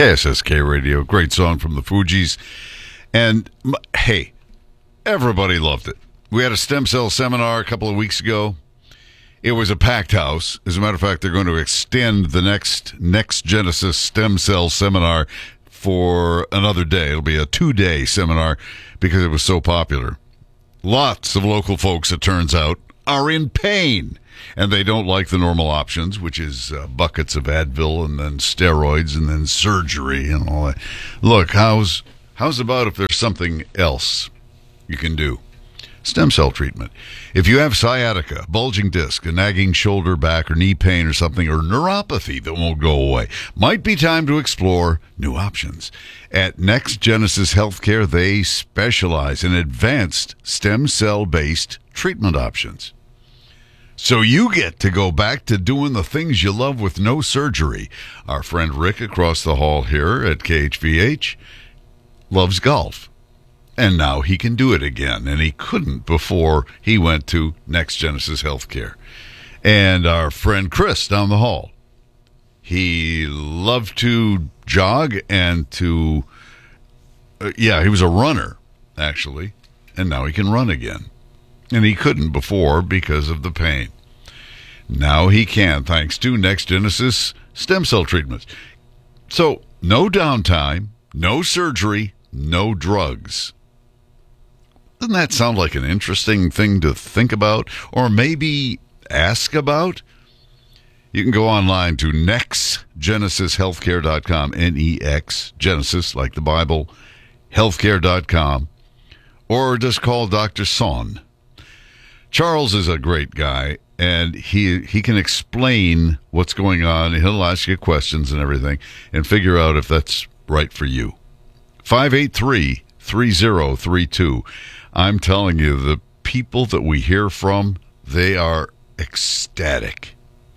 KSSK Radio, great song from the Fugees. And, hey, everybody loved it. We had a stem cell seminar a couple of weeks ago. It was a packed house. As a matter of fact, they're going to extend the next Genesis stem cell seminar for another day. It'll be a 2-day seminar because it was so popular. Lots of local folks, it turns out, are in pain, and they don't like the normal options, which is buckets of Advil and then steroids and then surgery and all that. Look, how's about if there's something else you can do? Stem cell treatment. If you have sciatica, bulging disc, a nagging shoulder, back, or knee pain or something, or neuropathy that won't go away, might be time to explore new options. At Next Genesis Healthcare, they specialize in advanced stem cell-based treatment options. So you get to go back to doing the things you love with no surgery. Our friend Rick across the hall here at KHVH loves golf. And now he can do it again, and he couldn't before he went to Next Genesis Healthcare. And our friend Chris down the hall, he loved to jog and to, he was a runner, actually, and now he can run again. And he couldn't before because of the pain. Now he can, thanks to Next Genesis stem cell treatments. So, no downtime, no surgery, no drugs. Doesn't that sound like an interesting thing to think about or maybe ask about? You can go online to nextgenesishealthcare.com, N-E-X, Genesis, like the Bible, healthcare.com, or just call Dr. Son. Charles is a great guy, and he can explain what's going on. He'll ask you questions and everything and figure out if that's right for you. 583-3032. I'm telling you, the people that we hear from, they are ecstatic.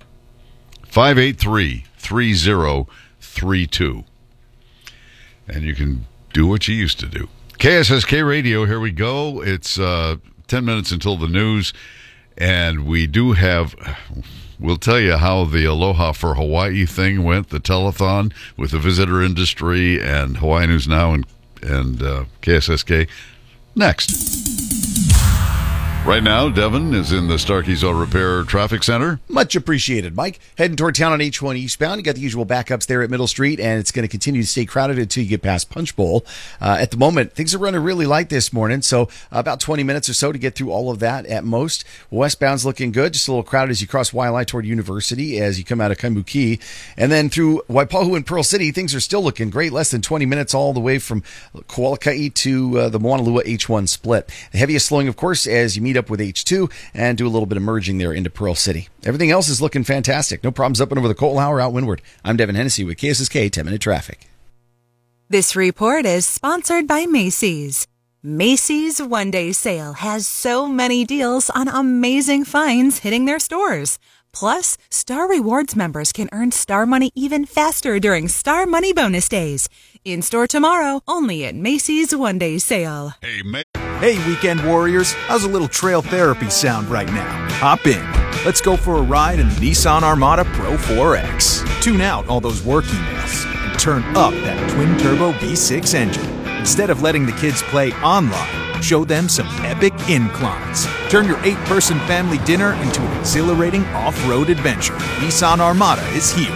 583-3032. And you can do what you used to do. KSSK Radio, here we go. It's 10 minutes until the news. And we do have, we'll tell you how the Aloha for Hawaii thing went, the telethon with the visitor industry and Hawaii News Now and KSSK. Next. Right now, Devin is in the Starkey's Auto Repair Traffic Center. Much appreciated, Mike. Heading toward town on H1 eastbound. You got the usual backups there at Middle Street, and it's going to continue to stay crowded until you get past Punch Bowl. At the moment, things are running really light this morning, so about 20 minutes or so to get through all of that at most. Westbound's looking good, just a little crowded as you cross Waialae toward University as you come out of Kaimuki. And then through Waipahu and Pearl City, things are still looking great. Less than 20 minutes all the way from Koalakai to the Moanalua H1 split. The heaviest slowing, of course, as you meet up with H2 and do a little bit of merging there into Pearl City. Everything else is looking fantastic. No problems up and over the Colton or out windward. I'm Devin Hennessy with KSSK 10-Minute Traffic. This report is sponsored by Macy's. Macy's one-day sale has so many deals on amazing finds hitting their stores. Plus, Star Rewards members can earn Star Money even faster during Star Money Bonus Days. In store tomorrow, only at Macy's one-day sale. Hey, weekend warriors, how's a little trail therapy sound right now? Hop in. Let's go for a ride in the Nissan Armada Pro 4X. Tune out all those work emails and turn up that twin-turbo V6 engine. Instead of letting the kids play online, show them some epic inclines. Turn your 8-person family dinner into an exhilarating off-road adventure. Nissan Armada is here.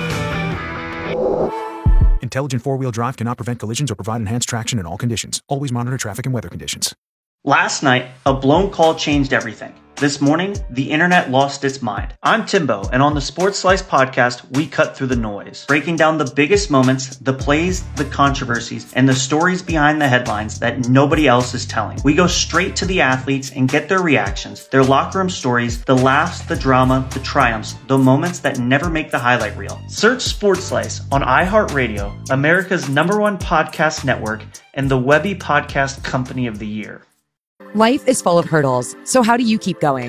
Intelligent four-wheel drive cannot prevent collisions or provide enhanced traction in all conditions. Always monitor traffic and weather conditions. Last night, a blown call changed everything. This morning, the internet lost its mind. I'm Timbo, and on the Sports Slice podcast, we cut through the noise, breaking down the biggest moments, the plays, the controversies, and the stories behind the headlines that nobody else is telling. We go straight to the athletes and get their reactions, their locker room stories, the laughs, the drama, the triumphs, the moments that never make the highlight reel. Search Sports Slice on iHeartRadio, America's #1 podcast network, and the Webby Podcast Company of the Year. Life is full of hurdles, so how do you keep going?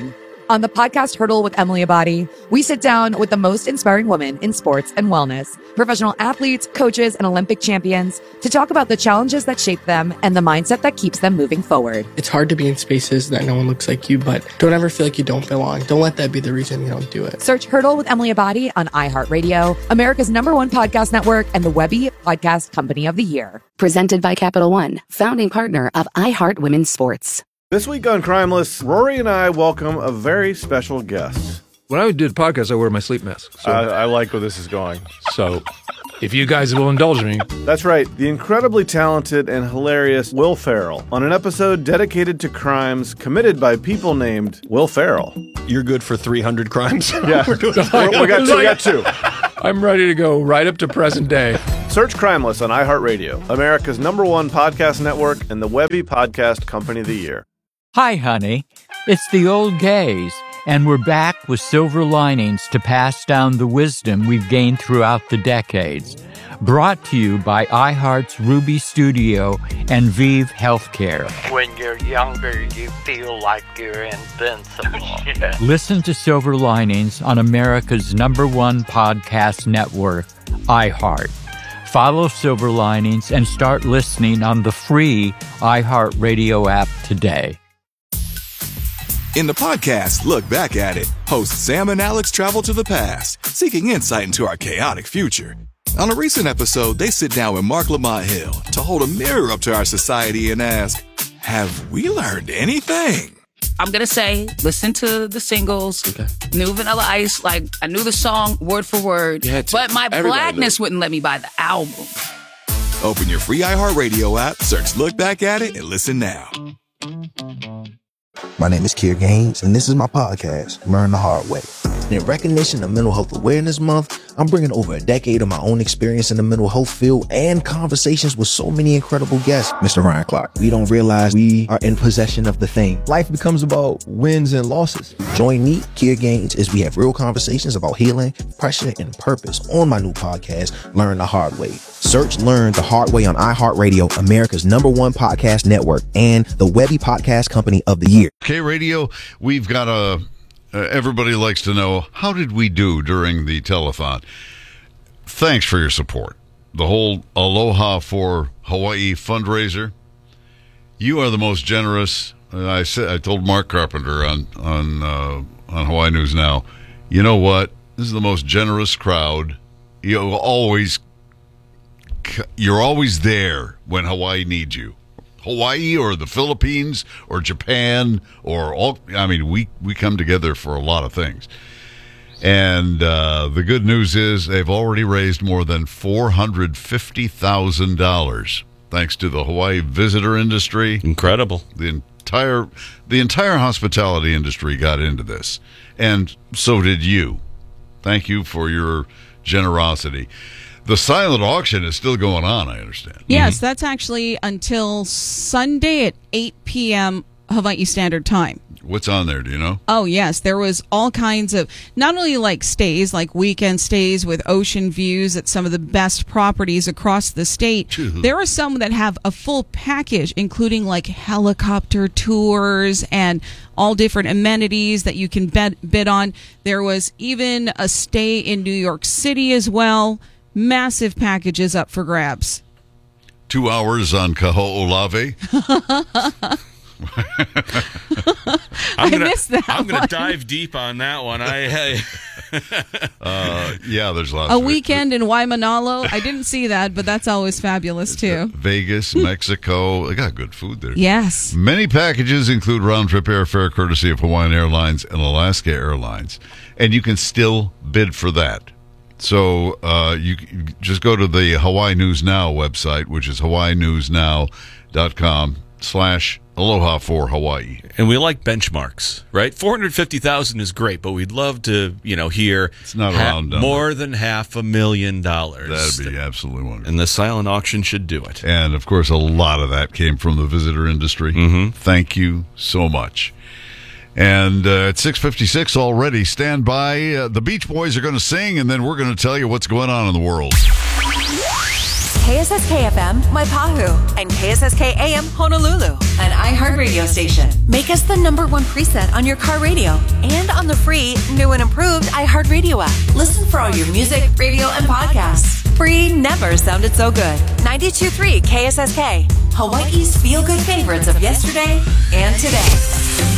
On the podcast Hurdle with Emily Abadi, we sit down with the most inspiring women in sports and wellness, professional athletes, coaches, and Olympic champions to talk about the challenges that shape them and the mindset that keeps them moving forward. It's hard to be in spaces that no one looks like you, but don't ever feel like you don't belong. Don't let that be the reason you don't do it. Search Hurdle with Emily Abadi on iHeartRadio, America's #1 podcast network, and the Webby Podcast Company of the Year. Presented by Capital One, founding partner of iHeart Women's Sports. This week on Crimeless, Rory and I welcome a very special guest. When I do the podcast, I wear my sleep mask. So. I like where this is going. So, if you guys will indulge me. That's right, the incredibly talented and hilarious Will Ferrell on an episode dedicated to crimes committed by people named Will Ferrell. You're good for 300 crimes? Yeah, we got two. I'm ready to go right up to present day. Search Crimeless on iHeartRadio, America's #1 podcast network and the Webby Podcast Company of the Year. Hi, honey. It's the old gays, and we're back with silver linings to pass down the wisdom we've gained throughout the decades. Brought to you by iHeart's Ruby Studio and Vive Healthcare. When you're younger, you feel like you're invincible. Listen to Silver Linings on America's #1 podcast network, iHeart. Follow Silver Linings and start listening on the free iHeartRadio app today. In the podcast, Look Back at It, hosts Sam and Alex travel to the past, seeking insight into our chaotic future. On a recent episode, they sit down with Mark Lamont Hill to hold a mirror up to our society and ask, have we learned anything? I'm going to say, listen to the singles, New Vanilla Ice, like I knew the song word for word, but my blackness wouldn't let me buy the album. Open your free iHeartRadio app, search Look Back at It, and listen now. My name is Kier Gaines, and this is my podcast, Learn the Hard Way. In recognition of Mental Health Awareness Month, I'm bringing over a decade of my own experience in the mental health field and conversations with so many incredible guests. Mr. Ryan Clark, we don't realize we are in possession of the thing. Life becomes about wins and losses. Join me, Kier Gaines, as we have real conversations about healing, pressure, and purpose on my new podcast, Learn the Hard Way. Search Learn the Hard Way on iHeartRadio, America's #1 podcast network, and the Webby Podcast Company of the Year. Okay, Radio, we've got everybody likes to know, how did we do during the telethon? Thanks for your support. The whole Aloha for Hawaii fundraiser. You are the most generous. I told Mark Carpenter on Hawaii News Now, you know what? This is the most generous crowd. You're always there when Hawaii needs you. Hawaii or the Philippines or Japan or all. I mean, we come together for a lot of things. And the good news is they've already raised more than $450,000 thanks to the Hawaii visitor industry. Incredible. The entire hospitality industry got into this, and so did you. Thank you for your generosity. The silent auction is still going on, I understand. Yes, that's actually until Sunday at 8 p.m. Hawaii Standard Time. What's on there, do you know? Oh, yes. There was all kinds of, not only like stays, like weekend stays with ocean views at some of the best properties across the state. There are some that have a full package, including like helicopter tours and all different amenities that you can bid on. There was even a stay in New York City as well. Massive packages up for grabs. 2 hours on Kaho'olawe. I missed that. I'm going to dive deep on that one. Yeah, there's lots. A of weekend in Waimanalo. I didn't see that, but that's always fabulous too. Vegas, Mexico. They got good food there. Yes. Many packages include round-trip airfare courtesy of Hawaiian Airlines and Alaska Airlines, and you can still bid for that. So you just go to the Hawaii News Now website, which is hawaiinewsnow.com/Aloha for Hawaii. And we like benchmarks, right? 450,000 is great, but we'd love to, hear it's not around more than $500,000. That'd be absolutely wonderful. And the silent auction should do it. And of course, a lot of that came from the visitor industry. Mm-hmm. Thank you so much. And at 6:56 already, stand by. The Beach Boys are going to sing, and then we're going to tell you what's going on in the world. KSSK FM, Maipahu, and KSSK AM, Honolulu, an iHeartRadio station. Make us the #1 preset on your car radio and on the free, new and improved iHeartRadio app. Listen for all your music, radio, and podcasts. Free never sounded so good. 92.3 KSSK, Hawaii's feel-good favorites of yesterday and today.